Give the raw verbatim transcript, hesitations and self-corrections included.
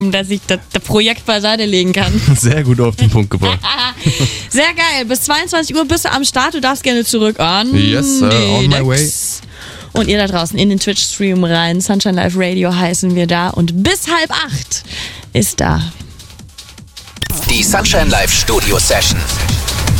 dass ich das, das Projekt beiseite legen kann. Sehr gut auf den Punkt gebracht. Sehr geil. Bis zweiundzwanzig Uhr bist du am Start. Du darfst gerne zurück an. Yes, uh, on my way. Und ihr da draußen in den Twitch-Stream rein. Sunshine Live Radio heißen wir da. Und bis halb acht ist da die Sunshine Live Studio Session.